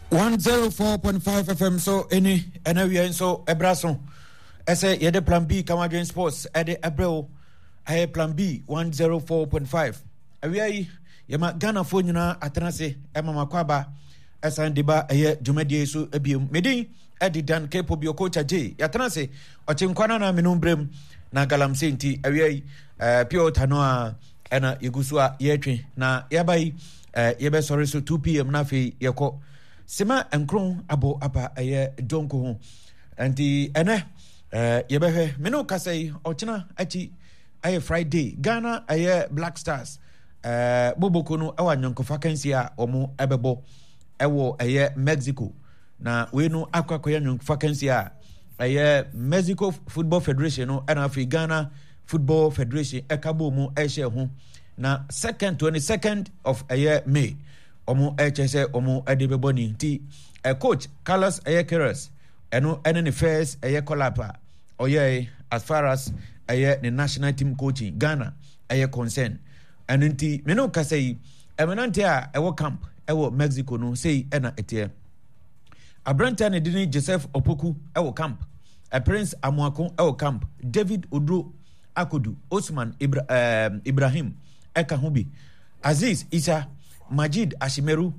104.5 FM so any we so ebraso ese yede plan B Kamadwen Sports ede ebreo aye plan B 104.5 awie yema Ghana fo nyina atenase ema makwaba esan deba aye dwumadie so ebiem medin edi dan kepo bio coach j yatenase ochinkwana na menumbrem na galamse nti awie pio tanoa ena yegusua yetwe na yabai yebe sorry so 2 pm na fe yeko Sema enkron abo apa aye donko ho anti ene yebehwe meno kasai ochina achi aye Friday Ghana aye Black Stars boboko no awa nyankofa kansi a omo ebebo ewo aye Mexico na we no akwakoya nyankofa kansi a aye Mexico Football Federation no and afi Ghana Football Federation ekabo mu ehye ho na 22nd of aye May omo HSA omo adebeboni ti coach Carlos Ayakeres eno ne first collapa oye as far as the national team coaching Ghana concern anunti me no kasai emenante a ewo camp ewo Mexico no sei ena etie abranta ne dini Joseph Opoku ewo camp Prince Amuako ewo camp David Odro Akodu Osman Ibrahim eka hubi Aziz Isa Majid Ashimeru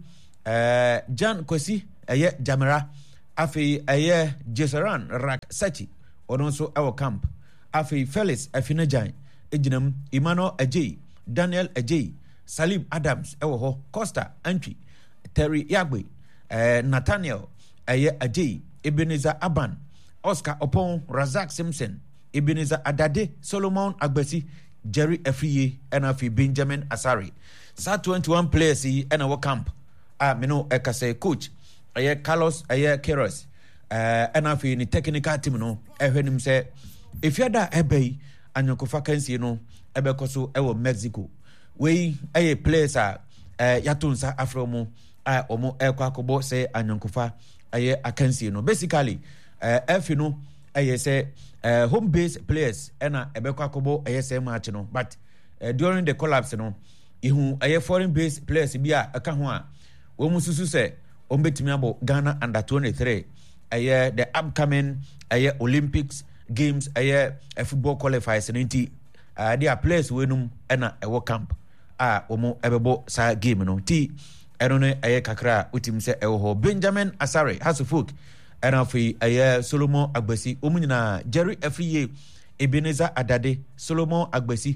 Jan Kwesi Jamera afi Jesaran Rak Sachi ononso our camp afi Felix Afinajan ejinam Emmanuel Ajay Daniel Ajay Salim Adams ho Costa Antwi Terry Yagbe Nathaniel Ajay Ebenezer Aban Oscar Opon Razak Simpson Ebenezer Adade Solomon Agbesi Jerry Afriye and afi Benjamin Asari Sa 21 players in our camp. Meno ekase coach. Carlos Keros. And afi ni technical team no. Ehwenim se if you da ebe anyokofa kansi no ebe koso ewo Mexico. We players yatunsa afromo omo ekwakobo se anyokofa akansi no. Basically efi no say home base players ena ebe kwakobo say match no. But during the collapse no ihu foreign based players bia aka ho a wo mususu se ombetimi abo Ghana under 23 the upcoming Olympics games football qualifiers nti there players wenum na ewo camp omo ebebo sa game no ti eno ne kakra utim se ewo ho Benjamin Asare Hasufuk ena fi Solomon Agbesi omunyina Jerry Afriye Ebenezer Adade Solomon Agbesi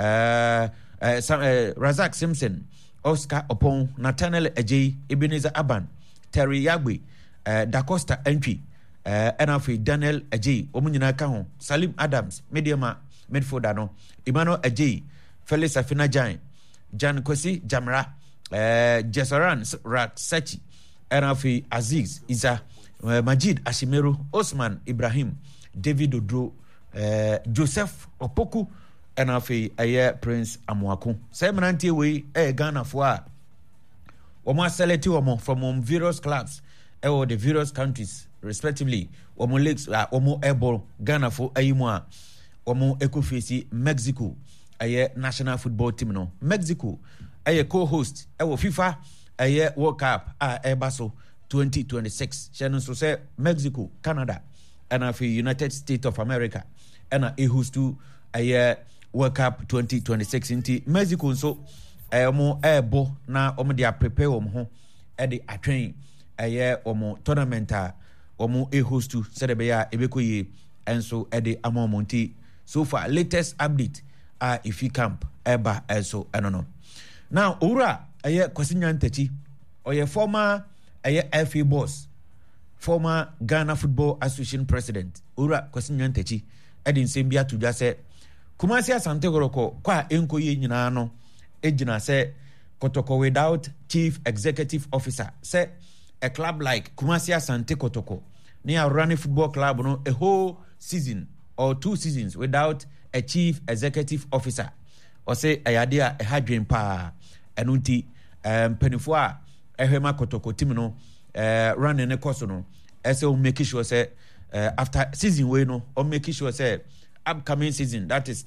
Razak Simpson, Oscar Opon, Nathaniel Ajay, Ebenezer Aban, Terry Yagbe, Da Costa Entry, Enafi Daniel Ajay, Omunyina Kahon, Salim Adams, Mediama, midfielder no, Emmanuel Ajay, Felix Afinajan, Jan Kwesi Jamra, Jesaran Rak Sachi, Enafi Aziz Isa, Majid Ashimeru, Osman Ibrahim, David Odro, Joseph Opoku, and afi Prince Amuako. Semenanti we Ghana for Omo select omo from various clubs or the various countries respectively. Omo leagues omo able Ghana for ayimwa omo ekofisi Mexico national football team no. Mexico co-host FIFA World Cup Ebaso 2026. Shannon so say Mexico, Canada, and afi United States of America and host to World Cup 2026 inti Mexico so omo ebo na omo dia prepare omo ho de atwen omo tournament omo host to sedebe ya ebekoye enso de amomonti so far latest update if you camp eba enso enono now ora Kwasinya Ntachi oye former FA boss former Ghana Football Association president ora Kwasinya Ntachi edin sembia to just say Kumasi Asante Goroko kwa enkoye nyina no ejina se Kotoko without chief executive officer say a club like Kumasi Asante Kotoko near running football club no a whole season or 2 seasons without a chief executive officer or say ayadia a hadwen pa enunti penifo a ehwema Kotoko team no running ne course no ese o make sure say after season we no o make sure say upcoming season that is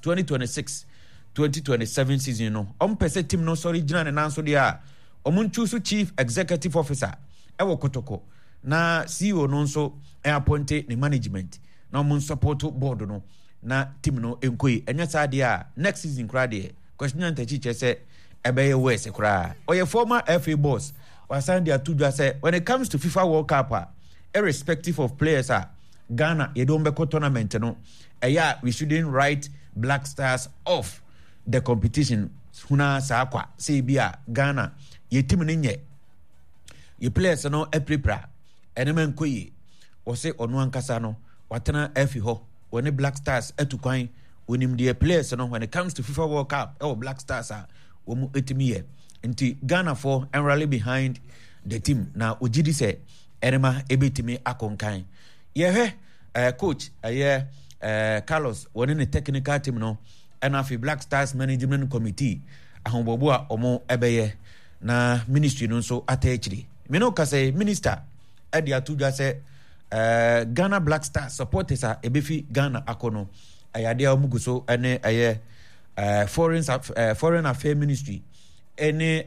2026-2027 season no pese team no sorry jina na nanso dia omun choose chief executive officer ewo kotoko na CEO no nso appoint ne management na mo support board no na team no enkoi enya saade a next season kra de question and teacher say ebeye west kra oye former FA boss wasan dia tudwa say when it comes to FIFA World Cup irrespective of players Ghana you don't be tournament no we shouldn't write Black Stars off the competition huna sakwa say bia Ghana ye team ni nye ye players no prepare enemen koyi o say onu ankasa no watena FA ho when Black Stars etukwan onim the players no when it comes to FIFA World Cup Black Stars wo mu etimi ye nti Ghana for and rally behind the team na ojidi say enema ebetimi akonkan ye coach Carlos one in the technical team no and afi Black Stars management committee ahombobo a omo ebeye na ministry no so atechiri me no ka say minister edi atudwa say Ghana Black Stars supporters ebefi Ghana akono ayade omuguso ene foreign affairs ministry ene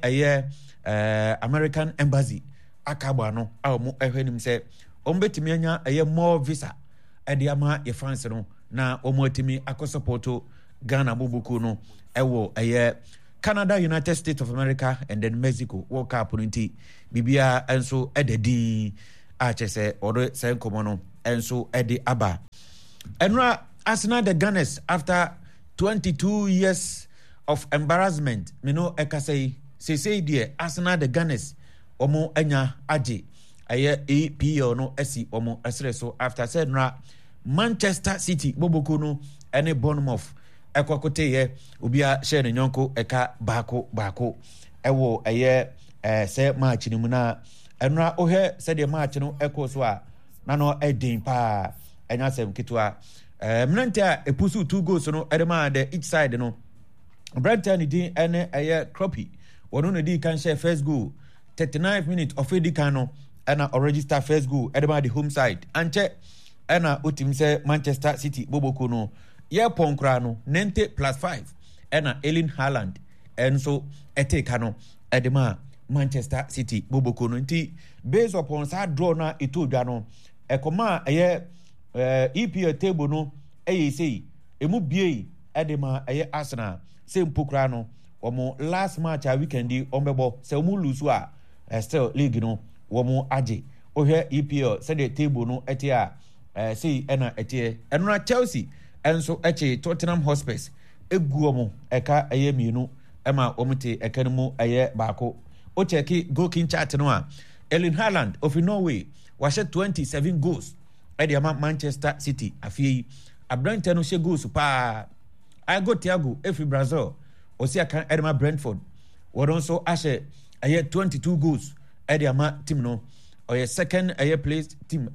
American embassy akaba no amu ehwenim say ombetimi anya more visa edi ama ye fans no na omotimi akosupport Ghana bubuku no ewo Canada, United States of America and then Mexico World Cup nti bibia enso ededi achese oro senkomo no enso edi aba enra Arsenal the Gunners after 22 years of embarrassment me no ekasei say dear Arsenal the Gunners omo anya age EPL no esi omo esre so after said Manchester City boboku no ene Bournemouth ekwakote ye obia share ne nyonko eka baako ewo se match ni mu na enra ohe se de match no ekoso a na no edin pa enya sem kitwa mnante a epusu 2 goals no edema de each side no Brighton din ene Kropi wono ne di kan share first goal 39 minutes of edikan no ena register first goal edema the home side anche ena utim se Manchester City boboko no ye ponkra no 90 plus 5 ena Erling Haaland enso eteka no edema Manchester City boboko no nti based upon sa draw na etodwa no ekoma EPL table no sei emu bie edema Arsenal se mpokra no omo last match a weekend ombebo se omu lose a still league no womo age ohwe EPL se the table no etia sei ena etie enra Chelsea enso eche Tottenham Hotspur eguomo eka mienu ema omite ekanmu baako o cheki goal king chart no a Erling Haaland of Norway was 27 goals at the Manchester City afie Abrante no she goals pa I go Thiago every Brazil o see aka Edema Brentford won also ashe 22 goals at the team no or second place team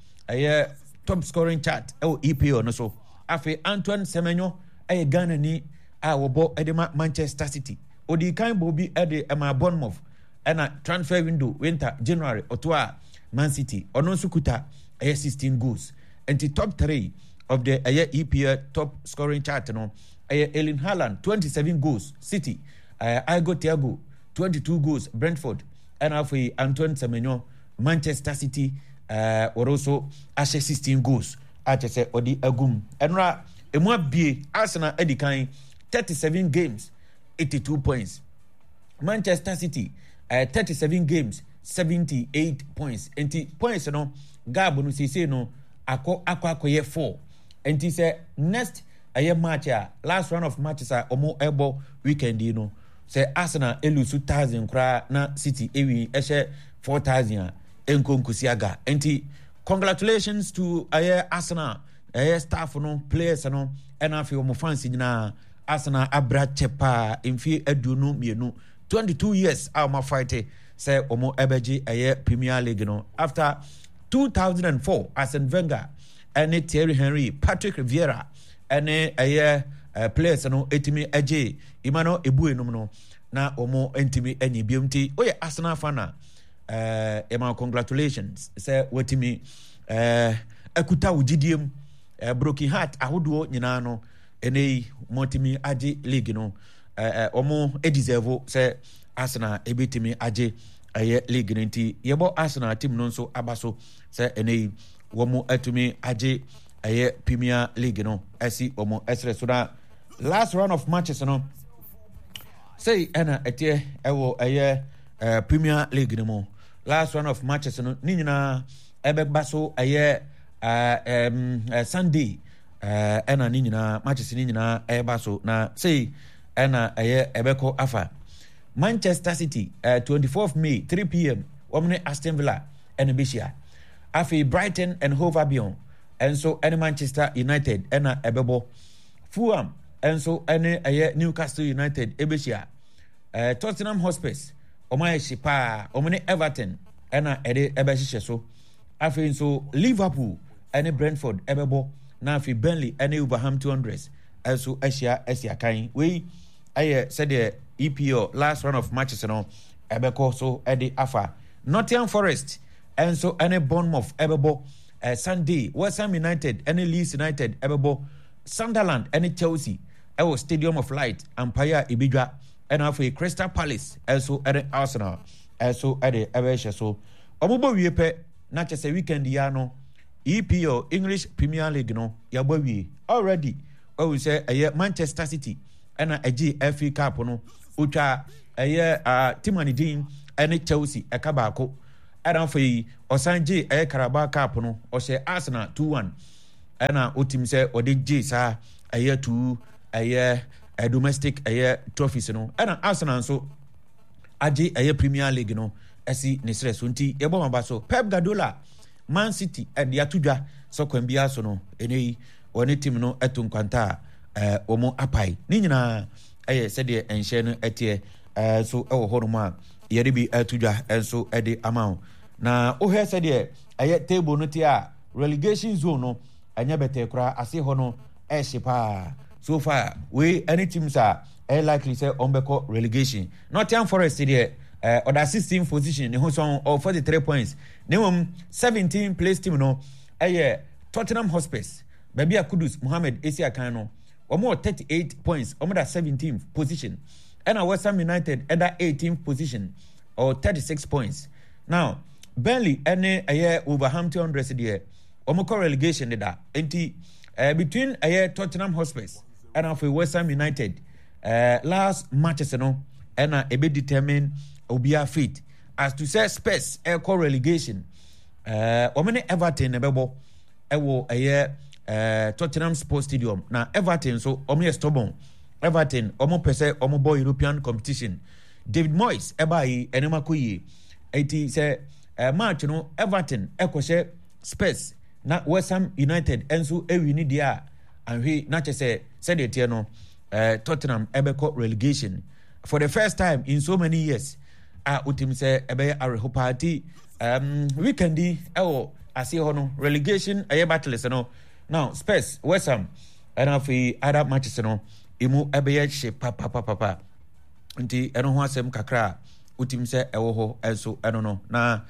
top scoring chart EPL no so afi Antoine Semenyo Ghana ni wobo edema Manchester City odi kan bobi ema Bournemouth ena transfer window winter January otwa Man City ono sukuta 16 goals and the top 3 of the EPL top scoring chart no Erling Haaland 27 goals City Igo Thiago 22 goals Brentford and afi Antoine Semenyo Manchester City also ashe 16 goals achese odi agum enra emu abie Arsenal edikan 37 games 82 points Manchester City 37 games 78 points enti points no gab no sese no akọ 4 enti say next match last round of matches omo ebo weekend no say Arsenal elusu 1000 kra na City ewi 4000 enkonkusiaga enti congratulations to Arsenal staff no players no and afi omo fans nyina Arsenal abra chepa emfi aduonu mienu 22 years our fight say omo ebeji Premier League no after 2004 Arsene Wenger and Thierry Henry Patrick Vieira and players no etimi eje imano ebuenum no na omo entimi enyi biomti oye Arsenal fana ema congratulations say wetimi akuta ugidiem broken heart ahodo nyina no ene motimi age league no omo deserve say Arsenal ebetimi age ɛyɛ league no nti yɛbɔ Arsenal team no nso aba so sɛ ɛnɛ wɔn atumi agye ɛyɛ Premier League no ɛsi wɔn ɛsrɛ so na last round of matches no say ɛna ɛteɛ ɛwɔ ɛyɛ Premier League no mu last round of matches no ne nyinaa ɛbɛba so ɛyɛ Sunday ɛna ne nyinaa matches ne nyinaa ɛba so na say ɛna ɛyɛ ɛbɛkɔ afa Manchester City 24th May 3 p.m. wɔn Aston Villa ɛna bɛhyia afei Brighton and Hove Albion ɛnso ɛne Manchester United ɛna ɛbɛbɔ Fulham ɛnso ɛne ɛyɛ Newcastle United ɛbɛhyia Tottenham Hotspurs wɔn ayɛ hye paa wɔn ne Everton ɛna ɛde ɛbɛhyehyɛ so afei nso Liverpool ɛne Brentford ɛbɛbɔ na afei Burnley ɛne Wolverhampton Wanderers ɛnso ɛhyia ɛsi akan wei ɛyɛ sɛdeɛ EPL last round of matches no ɛbɛkɔ so ɛde afa Nottingham Forest ɛnso ɛne Bournemouth ɛbɛbɔ Sunday West Ham United ɛne Leeds United ɛbɛbɔ Sunderland ɛne Chelsea ɛwɔ Stadium of Light ampaya ebidwa ɛna afei Crystal Palace ɛnso ɛne Arsenal ɛnso ɛde ɛbɛhyɛ so ɔmobɔ wie pɛ na kyɛ sɛ weekend ya no EPL English Premier League no yɛabɔ wie already ɔwu sɛ ɛyɛ Manchester City ɛna ɛgye FA Cup no otwa ɛyɛ Timani Dean ɛne Chelsea ɛka baako ɛna afei ɔsan gye ɛyɛ Carabao Cup no ɔhyɛ Arsenal 2-1 ɛna otim sɛ ɔde gye saa ɛyɛ 2 ɛyɛ domestic ɛyɛ trophies no ɛna Arsenal nso agye ɛyɛ Premier League no ɛsi ne srɛ so nti yɛbɔ maba so Pep Guardiola Man City ɛde ato dwa sɛ kwan biara so no ɛnɛ yi ɔne team no ɛto nkwanta a wɔn apae ne nyinaa ɛyɛ sɛdeɛ nhyɛn no ɛteɛ so ɛwɔ hɔ nom a yɛde bi ɛto dwa ɛnso ɛde ama wo na wohɛ sɛdeɛ ɛyɛ table no te a relegation zone no ɛnyɛ bɛtɛ koraa ase hɔ no ɛhye paa so far wei any teams a ɛyɛ likely sɛ ɔmbɛkɔ relegation Nottingham Forest deɛ ɔda 16th position ne ho sɔn 43 points ne mmom 17th place team no ɛyɛ Tottenham Hotspurs baabi a Kudus Mohammed esi akan no wɔn 38 points wɔn da 17th position ɛna West Ham United ɛda 18th position or 36 points now Burnley ɛne ɛyɛ Wolverhampton Wanderers deɛ wɔn kɔ relegation deda nti between ɛyɛ Tottenham Hotspurs ɛna afei West Ham United last matches no ɛna ebe determine obiara fate as to say Spurs ɛkɔ relegation wɔn ne Everton na ɛbɛbɔ ɛwɔ ɛyɛ Tottenham Sports Stadium na Everton so wɔn yɛ stubborn Everton wɔn pɛ sɛ wɔn bɔ European competition David Moyes ɛbaa yi ɛnɛm akɔ yie eti sɛ match no Everton ɛkɔhyɛ Spurs na West Ham United ɛnso ɛwi ne deɛ a ahwɛ na kyɛ sɛ sɛdeɛ teɛ no Tottenham ɛbɛkɔ relegation for the first time in so many years a utim sɛ ɛbɛyɛ areho party weekend ɛwɔ ase hɔ no relegation ɛyɛ battles no now Spurs West Ham ɛna afei other matches no emu ɛbɛyɛ hye papapapa nti ɛno ho asɛm kakra utim sɛ ɛwɔ hɔ ɛnso ɛno no na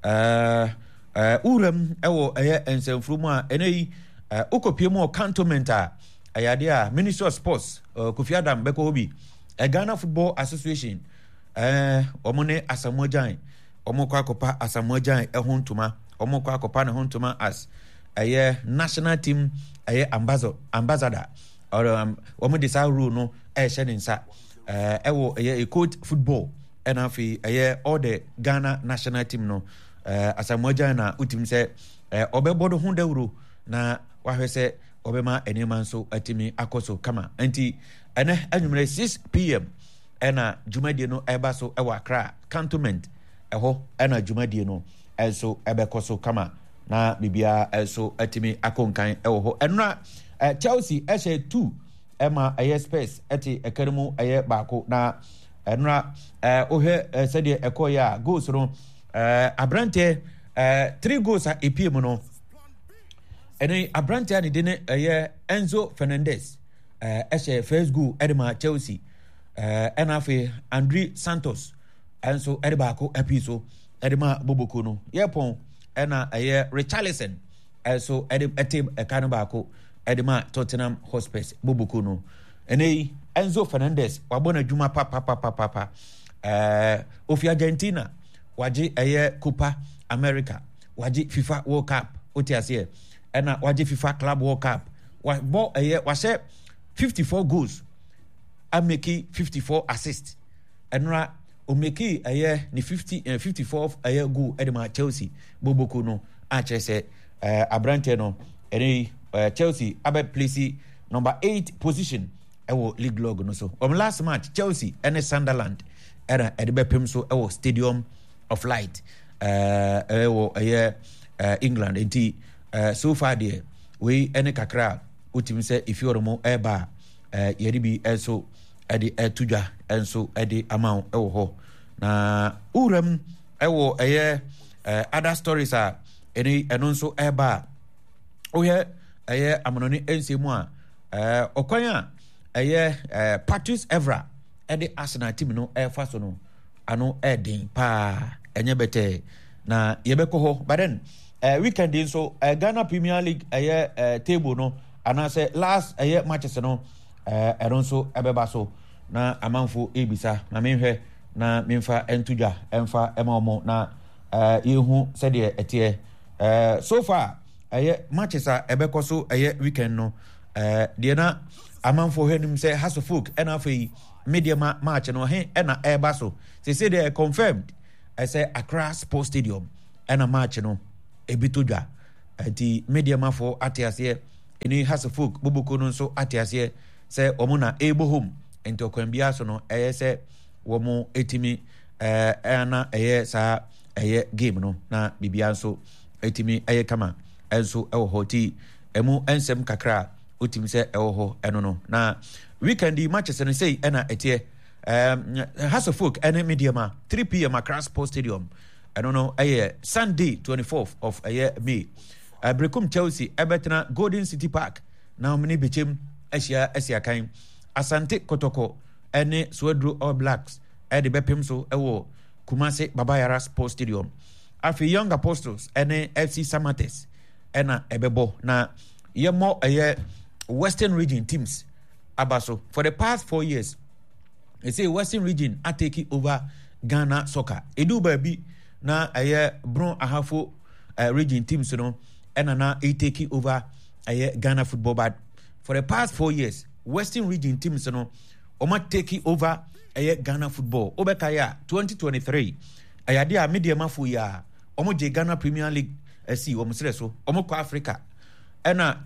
uram ɛwɔ ɛyɛ nsɛmfuru mu a ɛnɛ yi ukopie mu cantonment a ɛyade a Ministry of Sports Kofi Adam bɛkɔ hɔ bi Ghana Football Association wɔn ne Asamoah Gyan wɔn kɔ akɔpa Asamoah Gyan ɛho ntoma wɔn kɔ akɔpa ne ho ntoma as ɛyɛ national team ɛyɛ ambassador wɔn de saa role no ɛhyɛ ne nsa ɛwɔ ɛyɛ coach football ɛna afei ɛyɛ all the Ghana national team no Asamoah Gyan na utim sɛ ɔbɛbɔ do ho dawuro na wahwɛ sɛ ɔbɛma nneɛma nso atumi akɔ so kama nti ɛnɛ anwummerɛ 6 p.m. ɛna dwumadie no ɛba so ɛwɔ Accra cantonment ɛhɔ ɛna dwumadie no ɛnso ɛbɛkɔ so kama na biribiara ɛnso atumi akɔ nkan ɛwɔ hɔ ɛnora Chelsea ɛhyɛ 2 ɛma ɛyɛ Spurs ɛte ɛka no mu ɛyɛ baako na ɛnora wohwɛ sɛdeɛ ɛkɔyɛ a goals no aberanteɛ 3 goals a ɛpie mu no ɛne aberanteɛ a ne de ne ɛyɛ Enzo Fernandez ɛhyɛ first goal ɛde ma Chelsea ɛna afei Andre Santos ɛnso ɛde baako ɛpii so ɛde ma Boboko no yɛpɔn ɛna ɛyɛ Richarlison ɛnso ɛde ɛte ɛka no baako ɛde ma Tottenham Hotspurs Boboko no ɛnɛ yi Enzo Fernandez wabɔ n'adwuma papapapapa ofi Argentina waje Copa America, waje FIFA World Cup, otiase ena waje FIFA Club World Cup, wase 54 goals and make 54 assists, enra o make ni 54 goal edema Chelsea Boboko no a chese abrante no ene Chelsea abe place number 8 position ewo league log no so last match Chelsea and Sunderland era edebe pem so ewo Stadium of Light ewo England enti so far there we ene kakra utim se ifioromo eba yeribi enso edi etudwa enso edi amount ewo ho na uram ewo other stories are eno nso eba oye amononi ensemu a okwan a Patrice Evra edi Arsenal team no fa so no ano edin pa enye bete na yebeko ho but then weekend nso Ghana Premier League table no ana say last matches no eno nso ebeba so na amanfo ebisa na menhwe na memfa entudwa emfa emomo na yehu sede etie so far matches a ebeko so weekend no de na amanfo hwenim say Hasselhoff ena afei media match no he ena eba so say they confirmed I say Accra Sports Stadium ena match no ebitodwa ati media mafo atiase eni Hasselhoff Boboko no so atiase say omo na ebo home ento kwambia so no say womo etimi na sa game no na bibia so etimi kama enso ewo hoti emu ensem kakra utim se ewo ho eno no na weekend matches no say ena etie Hasselhoff ene mediama 3 p.m. Accra Sports Stadium eno no Sunday 24th of May Brekum Chelsea ebetna Golden City Park na omni bechem asia kan Asante Kotoko ene Swedru All Blacks de bepem so ewo Kumasi Babayara Sports Stadium afi Young Apostles ene FC Samates ena ebebo na yemo Western Region teams abaso for the past 4 years. They say Western Region are taking over Ghana soccer. Edu baby na bron ahafo region teams no ena na taking over Ghana football, but for the past 4 years Western Region teams no oma taking over Ghana football. Obekaya 2023 ayade a media mafu ya omo je Ghana Premier League see omo sreso omo ko Africa ena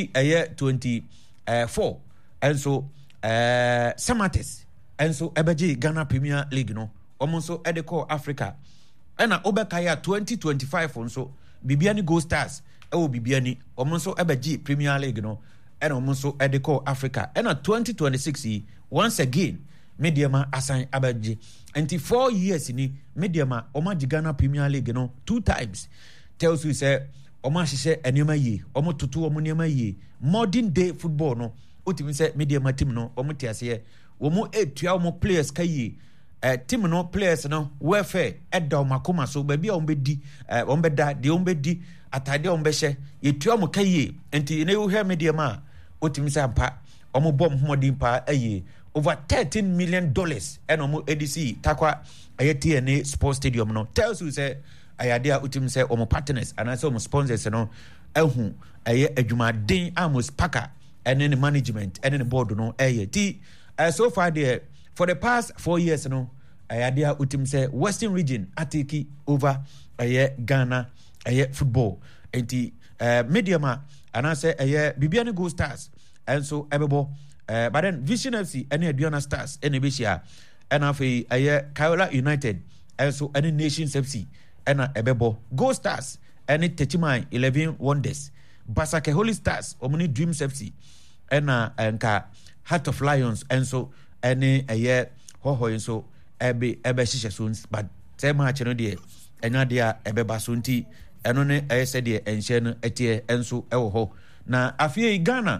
2024 and so Samates and so ebeji Ghana Premier League no omo so edeko Africa ena obekaya 2025 onso bibiani Go Stars ewo bibiani omo so ebeji Premier League no ena omo so edeko Africa ena 2026 once again Mediama assign abeji until 4 years ni Mediama oma Ghana Premier League no 2 times tells you say omo hihye enema yi omo tutu omo enema yi modern day football no otimi say Mediama team no omo tiase omo etua omo players kayi team no players no welfare edda omakoma so ba bia ombedi ombeda de ombedi atade ombehye yetua omo kayi enti ne wo hwe Mediama otimi say ampa omo bom modern pa ayi over $13 million and omo ADC takwa TNA Sports Stadium no tells you say ayadea utim say omo partners and also omo sponsors no ehu adwuma den amos paka and then the management and then the board no so far there for the past 4 years no ayadea utim say Western Region atiki over Ghana football enti mediama and I say Bibiani Go Stars and so ebebo but then Vision FC and Aduana Stars and Ebishia and afi Kaiola United and so any Nations FC and Ebebo Go Stars and Techimai 11 Wonders Basake Holy Stars Omni Dreams FC and Heart of Lions and so any hoho and so ebe shisha soons but same match no dear and nadia ebe basunti and one said dear and shen etie and so ho na afi Ghana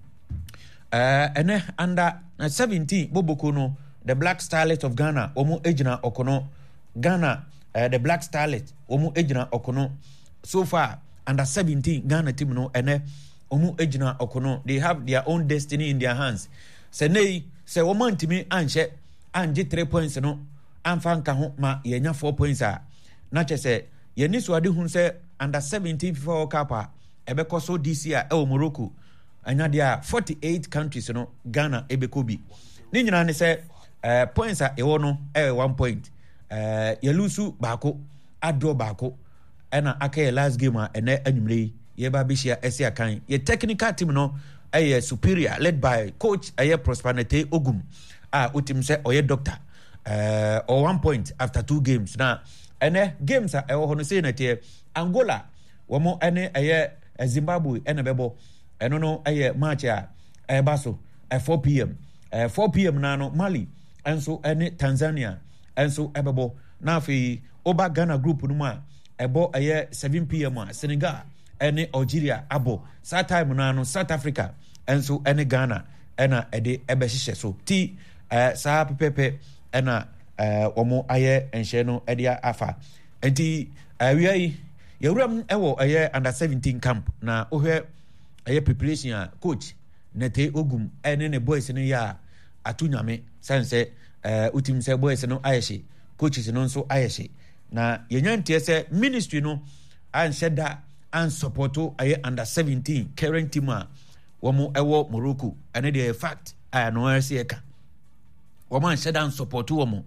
under 17 Boboko no the Black Starlet of Ghana omo ejina okono Ghana the Black Starlet omo ejina okono so far under 17 Ghana team no omo ejina okono they have their own destiny in their hands say nei say omo ntimi anje 3 points no amfa nka ho ma yenya 4 points a na chese ye ni so ade hu se under 17 FIFA World Cup a ebekọ so this year e Morocco anya dia 48 countries no Ghana ebekọ bi ni nyina ne se points a ewo no 1 point ye lusu baako adro baako ena aka last game a ene anwumre ye ba bishia ese akan ye technical team no superior led by coach Prosperity Ogum utim se oye doctor or 1 point after 2 games na ene games a ewo hono say na tie Angola womo ene Zimbabwe ene bebo eno no match a baso 4 pm 4 pm na no Mali enso ene Tanzania enso ebebo na afi oba Ghana group no ma ebo 7 pm a Senegal ene Algeria abo sa time na no South Africa enso ene Ghana ena ede ebehihye so ti sa pepepe ena omo aye enhye no ede afa enti wiai yewuram ewo under 17 camp na ohwe preparation a coach Nete Ogum ene ne boys no ya atunyame sense utim se boys no ayehye coaches no nso ayehye na yenyantie se ministry no ansheda and supporto under 17 current team a womo ewo Morocco ene the fact no RCK womo ansheda and supporto womo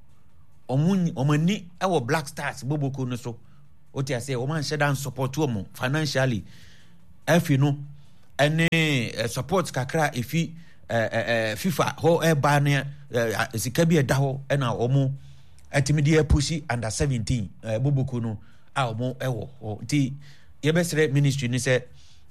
omani ewo Black Stars boboko no so oti ase womo ansheda and supporto womo financially if you know ene support kakra ifi FIFA ho eba ne sika bi eda ho ena womo atimidi pushi under 17 boboko no a womo ewo ti yebesere ministry ni se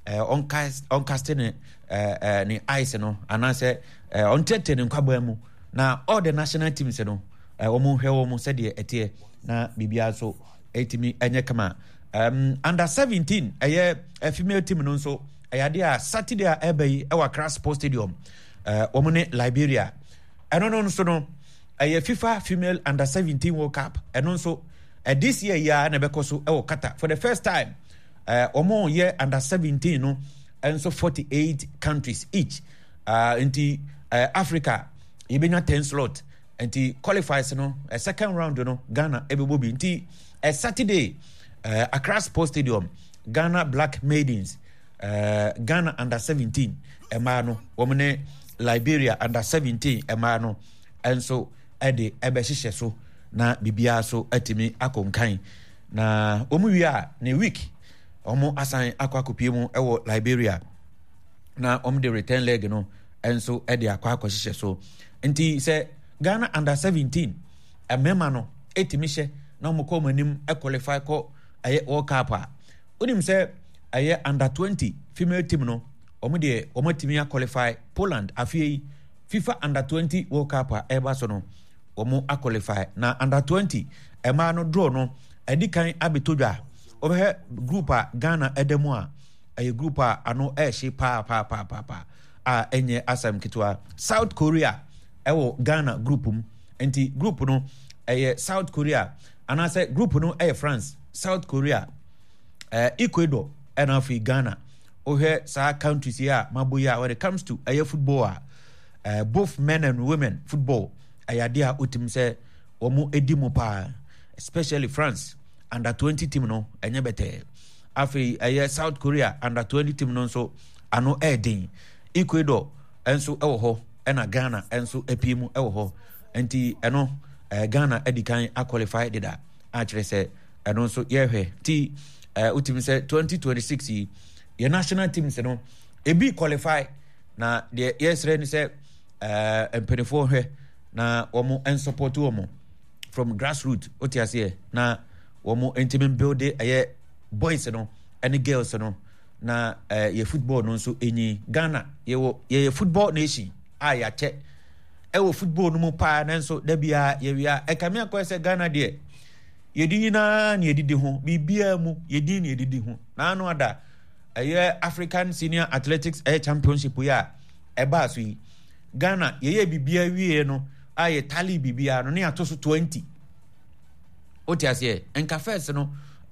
on casting ni ice no anase on tetene nkwaba mu na all the national teams no omo hwe omo se de etie na bibia so etimi enye kama under 17 female team no so ayade a Saturday a ebai ewa Accra Sports Stadium omo ne Liberia eno no so no FIFA female under 17 World Cup eno so this year ya na bekoso ewo Qatar for the first time omo ye under 17 no and so 48 countries each inti Africa ibenya 10 slot inti qualifiers no second round no Ghana ebebo bi inti Saturday Accra Sports Stadium Ghana Black Maidens Ghana under 17 ema no womne Liberia under 17 ema no and so ede ebehihye so na bibia so atimi akonkan na omuwia ne week omo asan akwakopie mu ewo Liberia na de return leg no enso ede akwakosihye so nti se Ghana under 17 emema no etimi hye na omo ko manim qualify ko World Cup a onim se under 20 female team no omo timi qualify Poland afie FIFA under 20 World Cup a eba so no omo qualify na under 20 ema no draw no edikan abetodwa obe group a Ghana edemu a group a ano ehye pa a enye asam kitwa South Korea ewo Ghana group enti group no South Korea anase group no France South Korea Ecuador and afi Ghana ohe sa countries here maboya when it comes to football both men and women football ayadia utim se omo edimu pa especially France under 20 team no enye bete afi South Korea under 20 team no so ano edin Ecuador enso ewo ho ena Ghana enso epiemu ewo ho enti eno Ghana edikan qualify dida actually say eno so yehwe ti utim se 2026 your national teams no ebi qualify na the yesre ni se empenefo hwe na omo en support omo from grassroots otiase na omo intimate build boys no and girls no na ye football no so enyi Ghana ye football nation ya che ewo football no mu pa na so da bia ye wia ekame akwese Ghana de yedi na yedidi ho bibia mu yedi na yedidi ho na anu ada African Senior Athletics Championship ya eba so yi Ghana ye bibia wie no aye tally bibia no ne atoso 20 otiase enka first no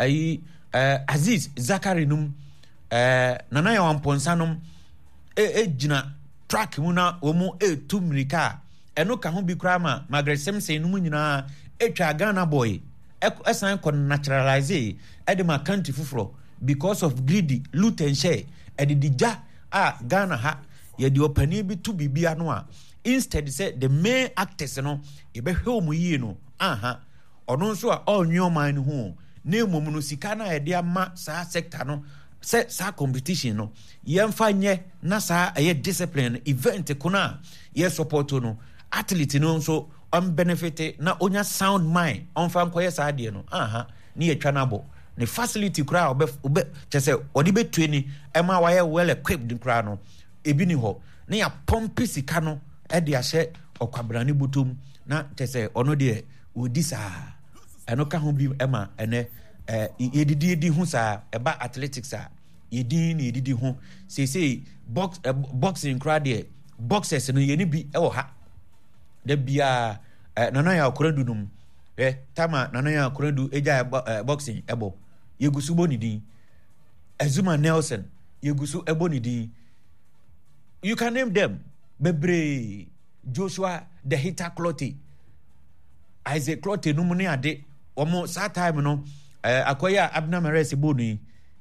Aziz Zakari num nana ya wamponsa num gina track mu na omo etu mirika eno ka ho bi kra ma Margaret Simpson num nyina etwa Ghana boy esan kon naturalize edema country fufuro because of greedy loot and share edidija Ghana ha ye di opani bi to bibia no a instead say the main actors no e be hwe omu yi no ono nso a onyo man ho na emom no sika na ye de ama saa sector no sa competition no yemfa nye na saa ye discipline event kuna ye support no athlete no nso on benefit na onya sound mind on fa nkoye saa de no ni etwa na bo ne facility kura obe chese odi betweni ema wa ye well equipped kura no ebi ni ho na ya pompi sika no e de ahye okwabrane butum na chese ono de odi saa eno ka ho bi ema ene yedidi hu saa eba athletics a yedidi hu say boxing kura de boxers no ye ni bi e wo ha da bia nana ya akorandu num tama nana ya akorandu eja boxing ebo yegusu boni din Azuma Nelson yegusu eboni din you can name them bebre Joshua the Hitter Clottey Isaac Clottey num ne ade omo saa time no akoya Abner Mares bonu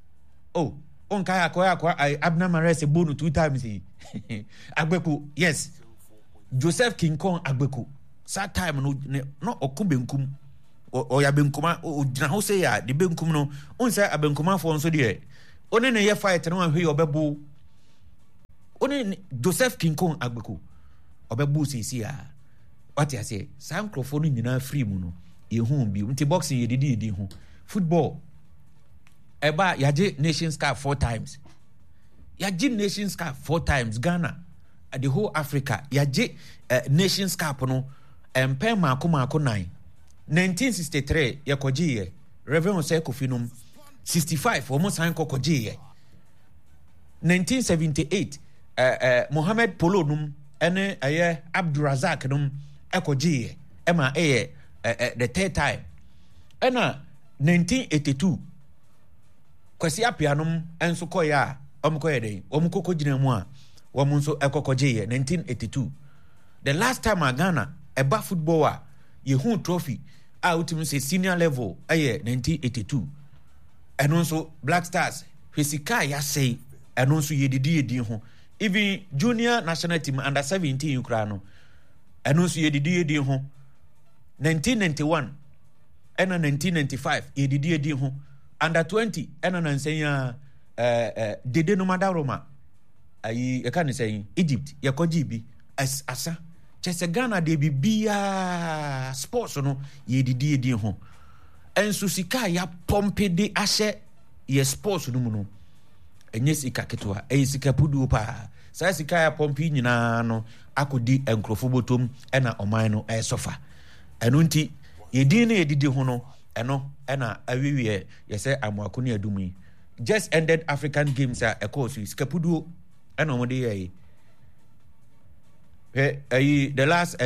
onka akoya Abner Mares bonu 2 times Agbeku yes Joseph King Kong Agbeku saa time no okubenkum ya benkuma odina ho say ya de benkum no onse abenkuma fo nso de one ne ye fight no ahwe obebu one Joseph King Kong Agbeku obebu sisi ya wati ase saa nkrofo no nyina free mu no ye hu bi nti boxing ye didi hu football eba yaje Nations Cup 4 times yaje Nations Cup 4 times Ghana the whole Africa yaje Nations Cup no empe mako 9 1963 yakojiye Reverend Osei Kofinum 65 almost san kokojiye 1978 Mohamed Polo num ene Abdurazak num ekojiye ema the third time ena 1982 Kwesi Apianum enso koya omkoye dey omkoko gina mu a womunso ekokojiye 1982 the last time Ghana eba footballer yehu trophy ultimate say senior level 1982 eno nso Black Stars hwesika ya say eno nso yedidi ho even junior national team under 17 Ukraine eno nso yedidi ho 1991 ena 1995 yedidi ho under 20 ena nansenya dede no madaroma ayi e kan say Egypt yakoji bi asa chese Ghana de bibia sports no yedidi ho enso sika ya pompe de ahye ye sports no mu no enye sika ketwa sika pudu pa sa sika ya pompe nyina no akodi enkrofo botom ena oman no sofa eno nti yedi na yedidi ho no eno ena awiwie yese amwakoni adumi just ended African Games a course sika pudu ena omode ye the last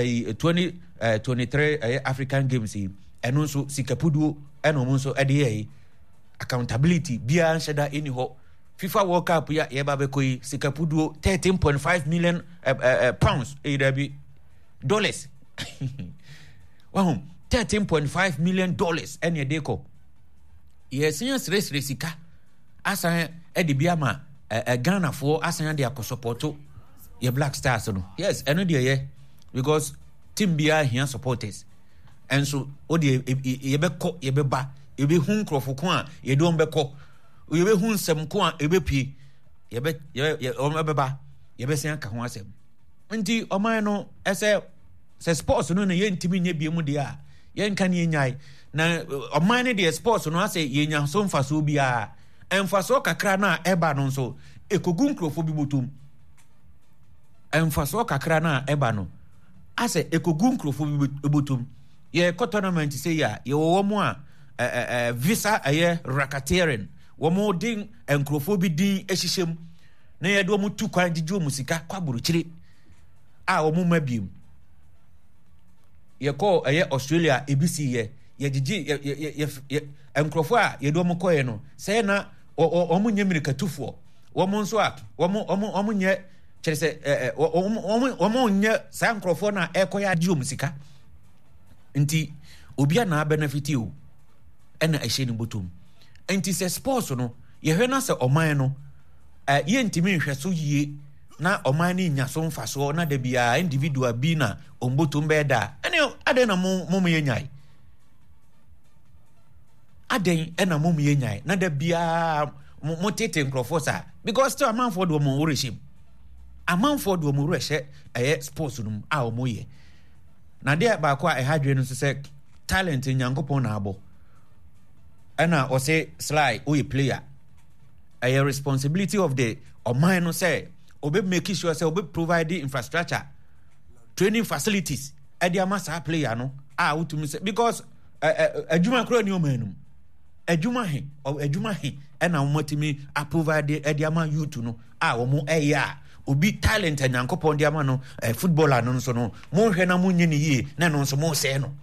2023 African Games eno nso sikapudu eno monso ede accountability bia nsheda eniho FIFA World Cup ya yeba bekoyi sikapudu 13.5 million pounds dabi dollars wahum 13.5 million dollars ene deko yes yes sika asan ede bia ma Ghana for asan de akosopoto ye Black Stars no yes eno de ye because team bia here supporters and so odi ye be ba ye be hu nkrofo ko a ye do mbeko ye be hu nsem ko a ye be pie ye be ba ye be sen ka ho asem nti oman no ese sports no na ye ntimi nya bia mu de a ye nka ne nyai na oman ne de sports no ase ye nya so mfaso bia emfaso kakra na eba no so ekogu nkrofo bi botum emfaso kakra na eba no ase ekogu nkrofo bi botum ye tournament say ya ye wo mo a visa racketeering wo mo din nkrofo bi din ehyehyem na ye do mo tu kwan gigi mo sika kwaburuchire a wo mo mabiem ye ko Australia ABC ye gigi ye nkrofo a ye do mo koye no say na o mo nyamirikatufo wo mo nso a wo mo nye kyerese wo mo nye sa nkrofo na ekoya gigi mo sika nti obia na benefit o ena ehye ni botom enti se sports no ye hwe na se oman no ye ntimi nhwe so yie na oman ni nya so mfa so na da bia individual bi na ombotom be da ene ade na mo ye nyai aden ena mo ye nyai na da bia mo tete nkrofo sa because still amanfo do mo worship amanfo do mo rehye sports no a o mo ye na de ba kwa hadwe no so se talent nyankopon na abo ena o say Sly o ye player a responsibility of the oman no say obe make sure say obe provide the infrastructure training facilities e dia masa player no a utumi say because adwuma kro ni omanum adwuma he ena omotimi a provide e dia ma youth no a wo mo eya obi talent nyankopon dia ma no footballer no so no mo hwe na mo nyini yie na no so mo say no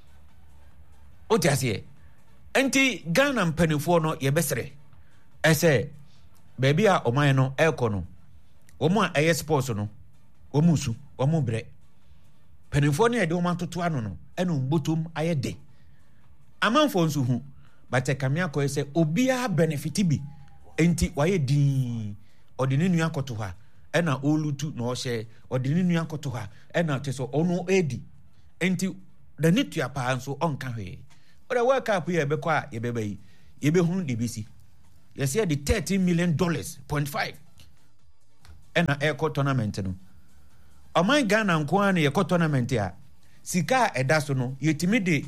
o ti ase enti Ghana mpanifo no ye besere ese baby a oman no eko no omo a eye sports no omusu omo bre panifo no ye de omo atoto ano no eno mbotom aye de amanfo nso hu but kamia ko ese obia benefit bi enti waye din odine nua akoto ha ena olutu na ohye odine nua akoto ha ena teso ono edi enti the nitua pa nso onka hwe ora world cup ye be kwa ye bebai ye be hu de bisi ye say the $13 million 0.5 ena eco tournament no oman Ghana nko an ye tournament a sika edaso no yetimi de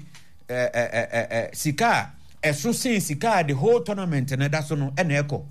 sika eso sin sika the whole tournament na edaso no ena eco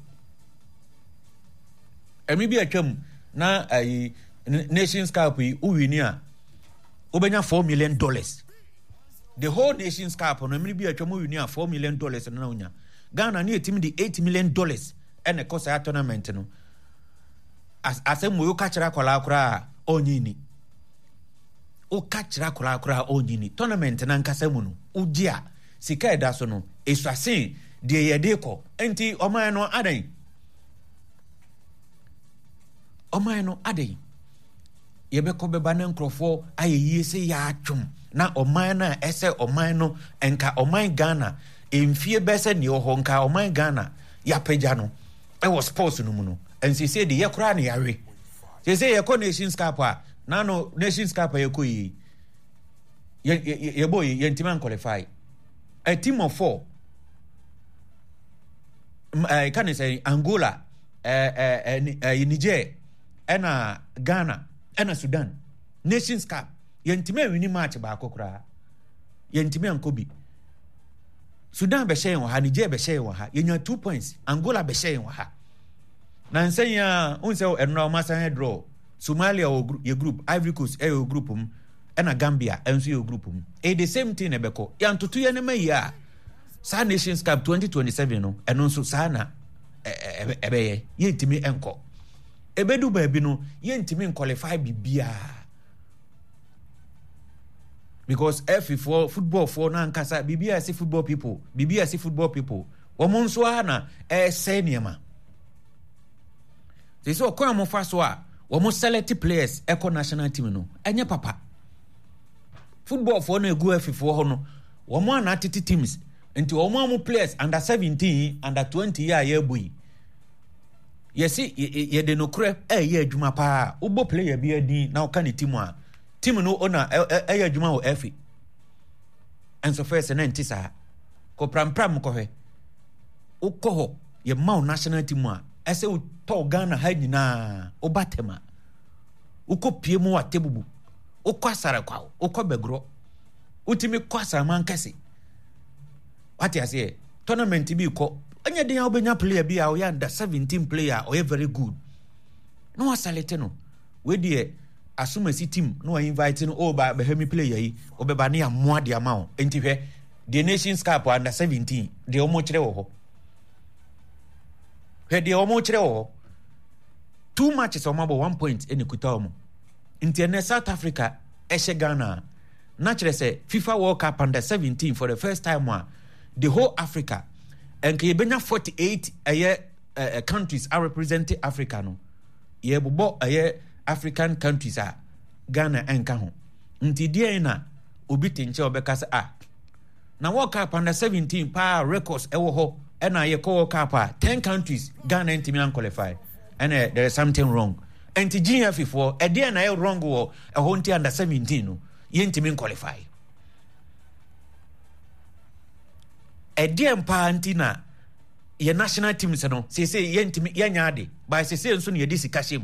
emi bi atwam na Nations Cup yi uwini a obenya $4 million the whole Nations Cup no emi bi atwam uwini a $4 million na onya Ghana ni etimi de $8 million ena kosa ya tournament no asem wo kachira kola kura onyini o kachira kola kura onyini tournament na nkasa mu no ugia sika eda so no esuasen de yede ko enti oman no aden yebeko beba na nkrofo ayeye se ya atwom na oman na ese oman no enka oman Ghana emfie bese ne ho nka oman Ghana ya pagya no was sports no mu no ensi se de ye kura na yawe se ye ko Nations Cup a na no Nations Cup ye ko yi ye boy ye ntiman qualify a team of 4 I can say Angola Niger ena Ghana ena Sudan Nations Cup ye ntiman wini match ba akokura ye ntiman kobi Sudan be share wa ha Niger be share wa ha ye nya 2 points Angola be share wa ha na nsenya unse enro masan draw Somalia ye group Ivory Coast e group ena Gambia enso ye group the same thing ebeko ya ntutu ye ne mayi a sa Nations Cup 2027 no eno nso sa na ebeye ye ntimi enko ebedu ba bi no ye ntimi qualify bibia because F4 football for na nkasa bibia say football people womo nso ana senior they so kwa mo fa so a womo select players eco national team no enye papa football for na egu F4 ho no womo ana titi teams nti womo am players under 17 under 20 year ye boy yesi ye de no kre ye adwuma pa ubo player bi adin na oka ne team no ona ye adwuma wo F enso first na ntisa ko pram ko hwe ukoho ye ma national team a ese to Ghana ha nyina obatema ukopie mu watebubu ukwasara kwawo ukobegro utimi kwasara mankase wati ase tournament bi ko anya den obenya player bi a o ya under 17 player o very good no wasalete no we die asumasi team no wa invite no o ba hemi player yi obeba ne amoa de ama o enti hwe the Nations Cup under 17 de omo kire wo ho hwe de omo kire wo ho 2 matches omo 1 point eni kuta omo enti South Africa eshe Ghana naturally say FIFA World Cup under 17 for the first time the whole Africa and ke benya 48 countries are representing Africa no ye bobo African countries Ghana enka ho nti die na obi tinche obeka say na World Cup under 17 pa records ewo ho na ye call World Cup 10 countries Ghana ntimi qualify and there is something wrong and GF for e dey na wrong wo e ho nti under 17 no ye ntimi qualify e dey mpa nti na ye national team se no say ye ntimi ye nyaade by say nso na ye disika shem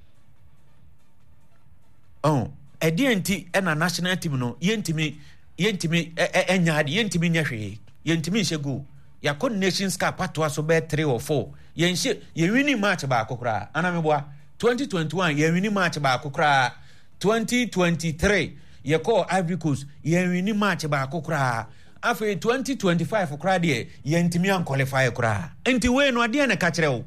e dey nti na national team no ye ntimi enyaade ye ntimi nyahwe ye ntimi nhye Yakon Nations Cup patwa so be 3 or 4 ye winning match ba akokra anameboa 2021 ye winning match ba akokra 2023 ye call Ivory Coast ye winning match ba akokra afi 2025 okra de ye ntimi an qualify okra enti we no ade na ka kire wo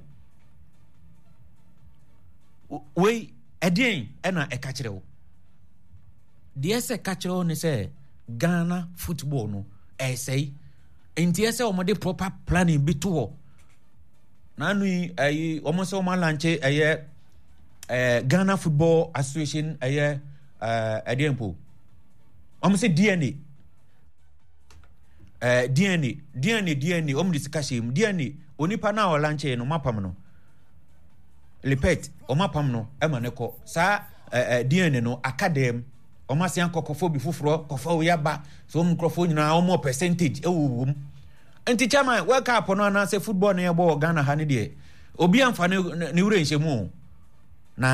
we ade na e ka kire wo de se ka kire wo ne se Ghana football no e sei enti ese omode proper planning bituo na anu ayi omo lanche Ghana Football Association adempo omo se DNA omo discussion DNA onipa na o lanche no mapam no lepet o mapam no e maneko sa DNA no academy Omasian kokofo fufuro kofo yaba so microphone na omo percentage ewuwum enti chama World Cup no na say football na yebo Ghana ha ne de obi amfa ne wure nhemu